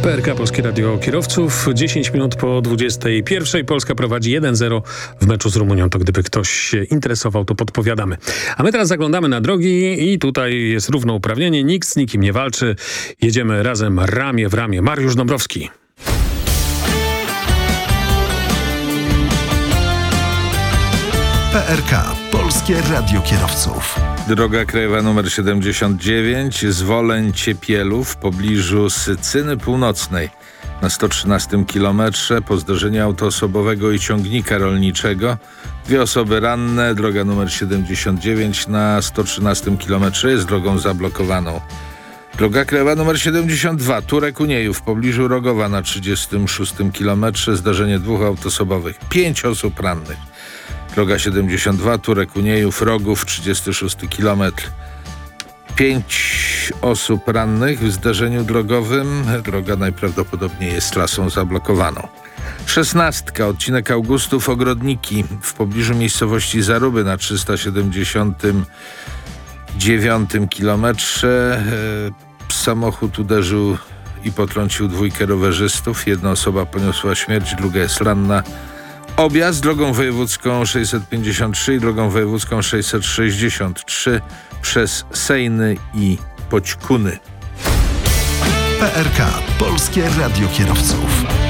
PRK Polskie Radio Kierowców. 10 minut po 21. Polska prowadzi 1-0 w meczu z Rumunią. To gdyby ktoś się interesował, to podpowiadamy. A my teraz zaglądamy na drogi i tutaj jest równouprawnienie. Nikt z nikim nie walczy. Jedziemy razem ramię w ramię. Mariusz Dąbrowski. PRK Polskie Radio Kierowców. Droga krajowa nr 79 Zwoleń-Ciepielów w pobliżu Sycyny Północnej. Na 113 kilometrze po zdarzeniu auto osobowego i ciągnika rolniczego. 2 osoby ranne. Droga nr 79 na 113 kilometrze jest drogą zablokowaną. Droga krajowa nr 72 Turek-Uniejów w pobliżu Rogowa na 36 kilometrze. Zdarzenie 2 aut osobowych. 5 osób rannych. Droga 72 Turek-Uniejów, Rogów, 36 km. 5 osób rannych w zdarzeniu drogowym. Droga najprawdopodobniej jest trasą zablokowaną. 16. Odcinek Augustów-Ogrodniki w pobliżu miejscowości Zaruby na 379 km. Samochód uderzył i potrącił 2 rowerzystów. 1 osoba poniosła śmierć, druga jest ranna. Objazd drogą wojewódzką 653 i drogą wojewódzką 663 przez Sejny i Poćkuny. PRK Polskie Radio Kierowców.